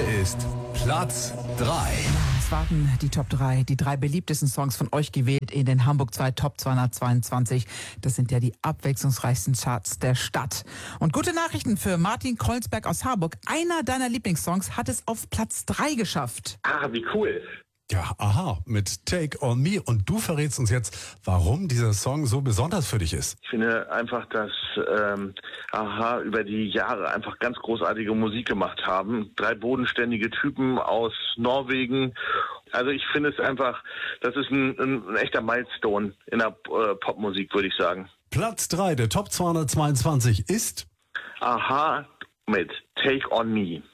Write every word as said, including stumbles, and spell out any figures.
ist Platz drei. Es warten die Top drei, die drei beliebtesten Songs von euch gewählt in den Hamburg zwei Top zweihundertzweiundzwanzig. Das sind ja die abwechslungsreichsten Charts der Stadt. Und gute Nachrichten für Martin Kreuzberg aus Harburg. Einer deiner Lieblingssongs hat es auf Platz drei geschafft. Ah, wie cool. Ja, aha, mit Take On Me. Und du verrätst uns jetzt, warum dieser Song so besonders für dich ist. Ich finde einfach, dass ähm, Aha über die Jahre einfach ganz großartige Musik gemacht haben. Drei bodenständige Typen aus Norwegen. Also ich finde es einfach, das ist ein, ein, ein echter Milestone in der äh, Popmusik, würde ich sagen. Platz drei der Top zweihundertzweiundzwanzig ist Aha mit Take On Me.